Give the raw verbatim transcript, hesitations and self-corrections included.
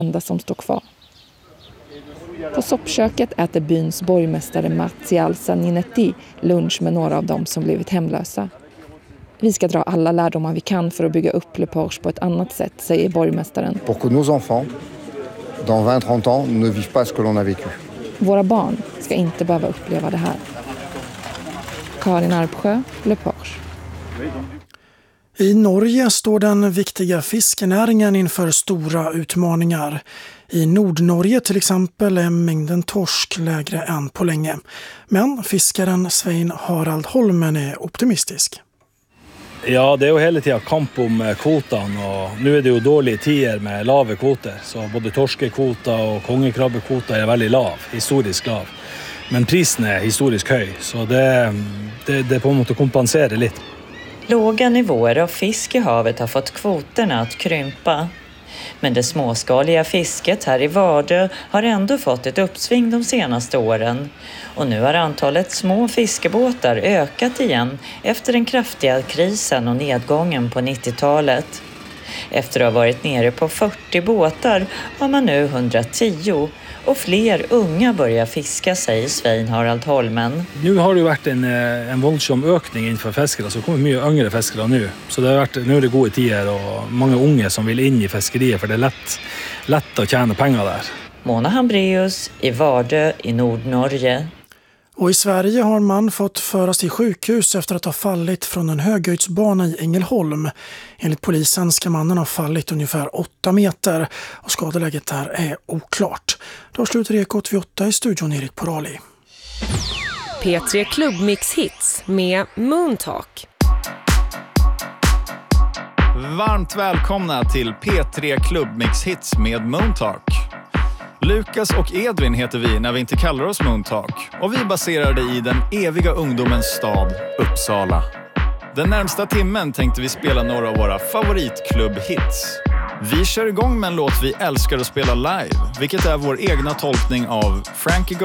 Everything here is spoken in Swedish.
enda som står kvar. På soppköket äter byns borgmästare Martial Sanguinetti lunch med några av dem som blivit hemlösa. Vi ska dra alla lärdomar vi kan för att bygga upp Le Porche på ett annat sätt, säger borgmästaren. Pour que nos enfants, dans vingt trente ans, ne vivent pas ce que l'on a vécu. Våra barn ska inte behöva uppleva det här. Karin Arpsjö, Le Porche. I Norge står den viktiga fiskenäringen inför stora utmaningar. I Nordnorge till exempel är mängden torsk lägre än på länge. Men fiskaren Svein Harald Holmen är optimistisk. Ja, det är ju hela tiden kamp om kvotan, och nu är det ju dåliga tider med lave kvoter. Så både torskekvota och kongekrabbekvota är väldigt lav, historiskt lav. Men prisen är historiskt hög, så det, det, det på något sätt kompenserar lite. Låga nivåer av fisk i havet har fått kvoterna att krympa. Men det småskaliga fisket här i Vardö har ändå fått ett uppsving de senaste åren. Och nu har antalet små fiskebåtar ökat igen efter den kraftiga krisen och nedgången på nittiotalet. Efter att ha varit nere på fyrtio båtar har man nu hundratio och fler unga börjar fiska, säger Svein Harald Holmen. Nu har det ju varit en, en våldsam ökning inför fiskare, så det kommer mycket yngre fiskare nu. Så det har varit, nu är det goda tider och många unga som vill in i fiskeriet, för det är lätt, lätt att tjäna pengar där. Mona Hambreus i Vardö i Nordnorge. Och i Sverige har man fått föras till sjukhus efter att ha fallit från en höghöjdsbana i Ängelholm. Enligt polisen ska mannen ha fallit ungefär åtta meter och skadeläget där är oklart. Då slutar Ekot vid åtta i studion Erik Porali. P tre Klubbmix Hits med Moontalk. Varmt välkomna till P tre Klubbmix Hits med Moontalk. Lukas och Edvin heter vi när vi inte kallar oss Moontalk, och vi baserar det i den eviga ungdomens stad, Uppsala. Den närmsta timmen tänkte vi spela några av våra favoritklubbhits. Vi kör igång med en låt vi älskar att spela live, vilket är vår egna tolkning av Frankie